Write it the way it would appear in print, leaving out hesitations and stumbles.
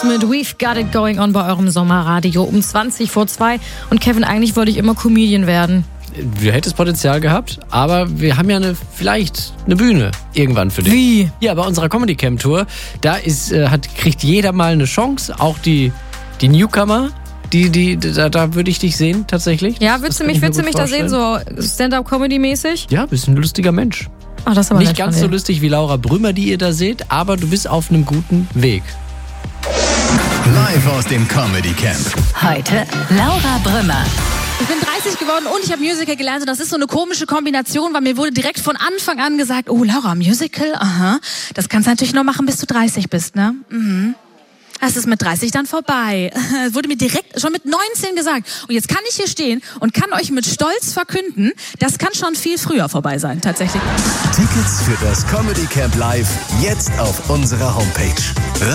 Mit We've Got It Going On bei eurem Sommerradio um 2:20. Und Kevin, eigentlich wollte ich immer Comedian werden. Du hättest Potenzial gehabt, aber wir haben ja vielleicht eine Bühne irgendwann für dich. Wie? Ja, bei unserer Comedy Camp Tour, da kriegt jeder mal eine Chance, auch die Newcomer. Da würde ich dich sehen, tatsächlich. Ja, willst du mich da sehen, so Stand-Up-Comedy-mäßig? Ja, bist ein lustiger Mensch. Ach, das ist aber nicht nett ganz von so dir. lustig wie Laura Brümmer, die ihr da seht, aber du bist auf einem guten Weg. Live aus dem Comedy Camp. Heute Laura Brümmer. Ich bin 30 geworden und ich habe Musical gelernt und das ist so eine komische Kombination, weil mir wurde direkt von Anfang an gesagt, oh Laura, Musical, aha, das kannst du natürlich nur machen, bis du 30 bist, ne? Mhm. Das ist mit 30 dann vorbei. Das wurde mir direkt schon mit 19 gesagt. Und jetzt kann ich hier stehen und kann euch mit Stolz verkünden, das kann schon viel früher vorbei sein, tatsächlich. Tickets für das Comedy Camp Live jetzt auf unserer Homepage.